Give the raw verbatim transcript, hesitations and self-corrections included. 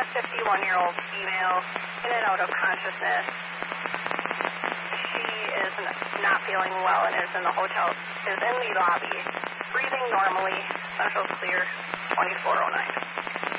fifty-one-year-old female in and out of consciousness. She is not feeling well and is in the hotel, is in the lobby, breathing normally, central clear, twenty-four oh nine.